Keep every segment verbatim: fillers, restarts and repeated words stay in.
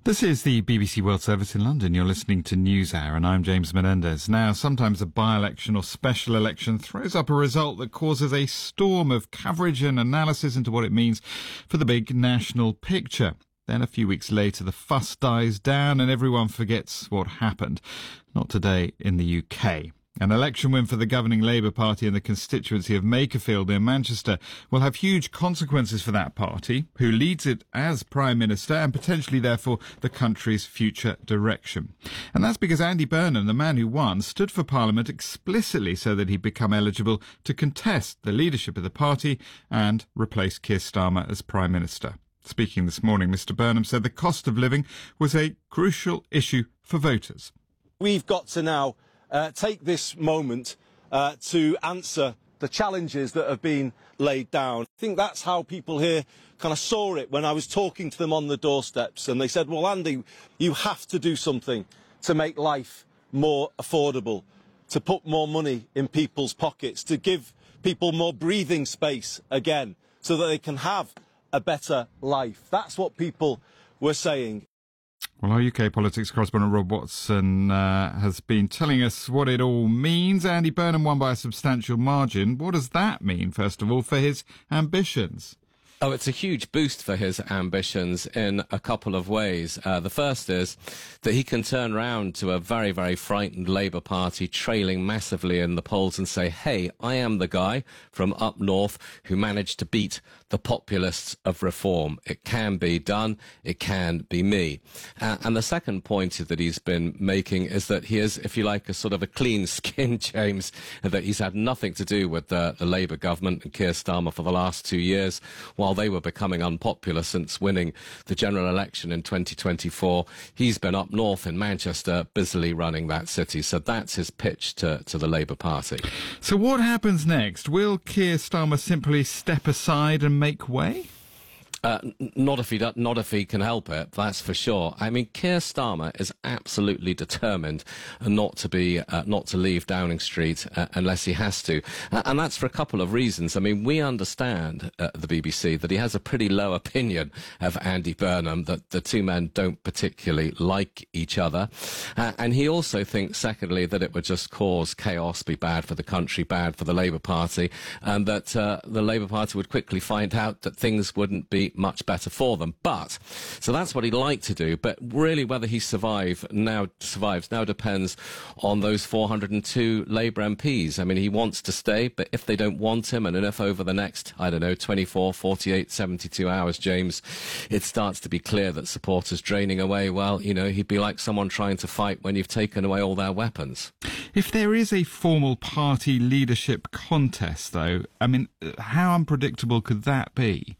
This is the B B C World Service in London. You're listening to NewsHour, and I'm James Menendez. Now, sometimes a by-election or special election throws up a result that causes a storm of coverage and analysis into what it means for the big national picture. Then a few weeks later, the fuss dies down and everyone forgets what happened. Not today in the U K. An election win for the governing Labour Party in the constituency of Makerfield near Manchester will have huge consequences for that party, who leads it as Prime Minister and potentially, therefore, the country's future direction. And that's because Andy Burnham, the man who won, stood for Parliament explicitly so that he'd become eligible to contest the leadership of the party and replace Keir Starmer as Prime Minister. Speaking this morning, Mr Burnham said the cost of living was a crucial issue for voters. We've got to now Uh, take this moment uh, to answer the challenges that have been laid down. I think that's how people here kind of saw it when I was talking to them on the doorsteps, and they said, well, Andy, you have to do something to make life more affordable, to put more money in people's pockets, to give people more breathing space again so that they can have a better life. That's what people were saying. Well, our U K politics correspondent Rob Watson uh, has been telling us what it all means. Andy Burnham won by a substantial margin. What does that mean, first of all, for his ambitions? Oh, it's a huge boost for his ambitions in a couple of ways. Uh, the first is that he can turn round to a very, very frightened Labour Party trailing massively in the polls and say, hey, I am the guy from up north who managed to beat the populists of reform. It can be done. It can be me. Uh, and the second point that he's been making is that he is, if you like, a sort of a clean skin, James, that he's had nothing to do with the, the Labour government and Keir Starmer for the last two years, while they were becoming unpopular since winning the general election in twenty twenty-four. He's been up north in Manchester, busily running that city. So that's his pitch to, to the Labour Party. So what happens next? Will Keir Starmer simply step aside and make way? Uh, not if he do, not if he can help it, that's for sure. I mean, Keir Starmer is absolutely determined not to be, uh, not to leave Downing Street uh, unless he has to, uh, and that's for a couple of reasons. I mean, we understand at the B B C that he has a pretty low opinion of Andy Burnham, that the two men don't particularly like each other, uh, and he also thinks, secondly, that it would just cause chaos, be bad for the country, bad for the Labour Party, and that uh, the Labour Party would quickly find out that things wouldn't be much better for them. But so that's what he'd like to do, but really whether he survive now survives now depends on those four hundred and two Labour M Ps. I mean, he wants to stay, but if they don't want him, and if over the next, I don't know, twenty-four, forty-eight, seventy-two hours, James, it starts to be clear that supporters draining away, well, you know, he'd be like someone trying to fight when you've taken away all their weapons. If there is a formal party leadership contest, though, I mean, how unpredictable could that be?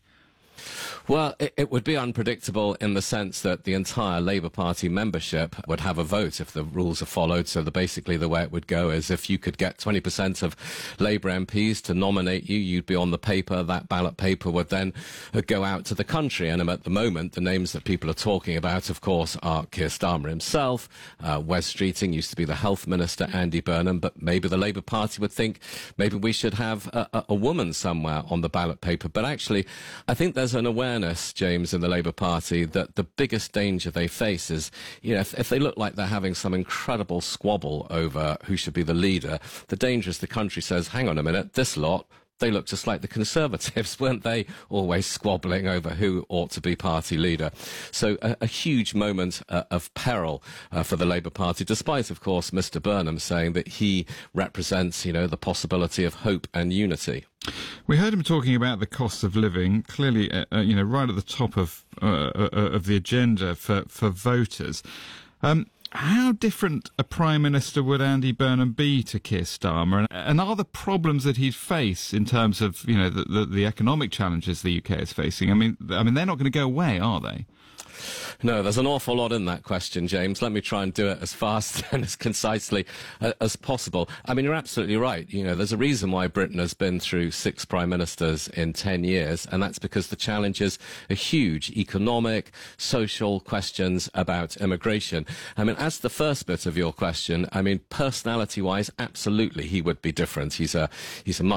Well, it, it would be unpredictable in the sense that the entire Labour Party membership would have a vote if the rules are followed. So the, basically the way it would go is if you could get twenty percent of Labour M Ps to nominate you, you'd be on the paper. That ballot paper would then uh, go out to the country. And at the moment, the names that people are talking about, of course, are Keir Starmer himself, uh, Wes Streeting used to be the Health Minister, Andy Burnham, but maybe the Labour Party would think maybe we should have a, a, a woman somewhere on the ballot paper. But actually, I think there's an awareness, James, in the Labour Party that the biggest danger they face is, you know, if, if they look like they're having some incredible squabble over who should be the leader, the danger is the country says, hang on a minute, this lot, they look just like the Conservatives, weren't they? Always squabbling over who ought to be party leader. So a, a huge moment uh, of peril uh, for the Labour Party, despite, of course, Mr Burnham saying that he represents, you know, the possibility of hope and unity. We heard him talking about the cost of living, clearly, uh, uh, you know, right at the top of uh, uh, of the agenda for, for voters. Um, how different a Prime Minister would Andy Burnham be to Keir Starmer? And, and are the problems that he'd face in terms of, you know, the, the, the economic challenges the U K is facing, I mean, I mean, they're not going to go away, are they? No, there's an awful lot in that question, James. Let me try and do it as fast and as concisely uh, as possible. I mean, you're absolutely right. You know, there's a reason why Britain has been through six prime ministers in ten years, and that's because the challenges are huge. Economic, social questions about immigration. I mean, as the first bit of your question, I mean, personality-wise, absolutely, he would be different. He's a, he's a much